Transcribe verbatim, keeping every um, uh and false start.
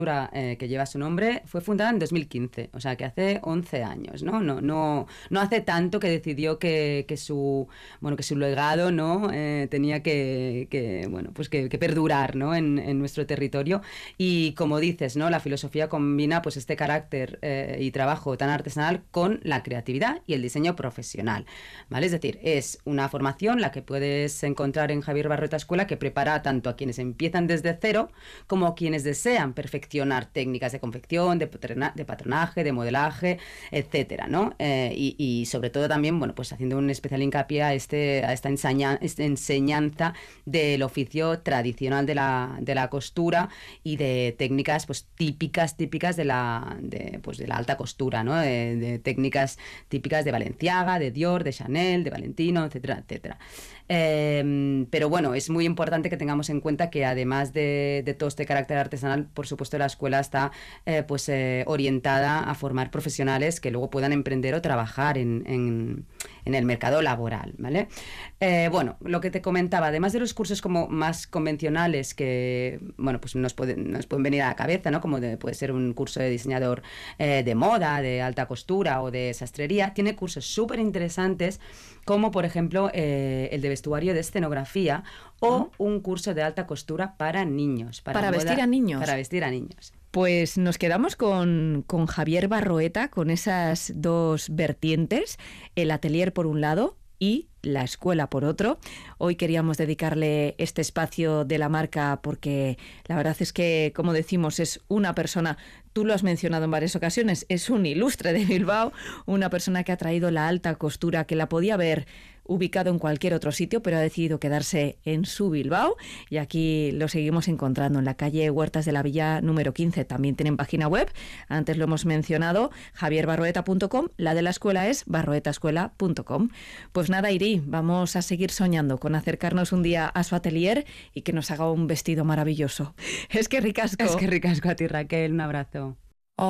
Eh, que lleva su nombre fue fundada en dos mil quince, o sea que hace once años, ¿no? No, no, no hace tanto que decidió que, que su bueno que su legado, ¿no? Eh, tenía que, que bueno pues que, que perdurar, ¿no? En, en nuestro territorio. Y como dices, ¿no? La filosofía combina pues este carácter eh, y trabajo tan artesanal con la creatividad y el diseño profesional, ¿vale? Es decir, es una formación la que puedes encontrar en Javier Barroeta Escuela, que prepara tanto a quienes empiezan desde cero como a quienes desean perfeccionar técnicas de confección, de, patrona, de patronaje, de modelaje, etcétera, ¿no? Eh, y, y sobre todo también, bueno, pues haciendo un especial hincapié a, este, a esta, enseña, esta enseñanza del oficio tradicional de la, de la costura y de técnicas, pues típicas, típicas de la, de, pues, de la alta costura, ¿no? De, de técnicas típicas de Balenciaga, de Dior, de Chanel, de Valentino, etcétera, etcétera. Eh, pero bueno, es muy importante que tengamos en cuenta que además de, de todo este carácter artesanal, por supuesto la escuela está eh, pues eh, orientada a formar profesionales que luego puedan emprender o trabajar en, en, en el mercado laboral, ¿vale? Eh, bueno, lo que te comentaba, además de los cursos como más convencionales que, bueno, pues nos pueden, nos pueden venir a la cabeza, ¿no? Como de, puede ser un curso de diseñador eh, de moda, de alta costura o de sastrería, tiene cursos súper interesantes como por ejemplo eh, el de vestuario de escenografía o uh-huh. un curso de alta costura para niños. Para, para moda, vestir a niños. Para vestir a niños. Pues nos quedamos con, con Javier Barroeta, con esas dos vertientes, el atelier por un lado y la escuela por otro. Hoy queríamos dedicarle este espacio de la marca porque la verdad es que, como decimos, es una persona, tú lo has mencionado en varias ocasiones, es un ilustre de Bilbao, una persona que ha traído la alta costura, que la podía haber ubicado en cualquier otro sitio, pero ha decidido quedarse en su Bilbao y aquí lo seguimos encontrando en la calle Huertas de la Villa número quince. También tienen página web, antes lo hemos mencionado, javier barroeta punto com, la de la escuela es barroeta escuela punto com. Pues nada, Iri, vamos a seguir soñando con acercarnos un día a su atelier y que nos haga un vestido maravilloso. Es que ricasco. Es que ricasco a ti, Raquel, un abrazo.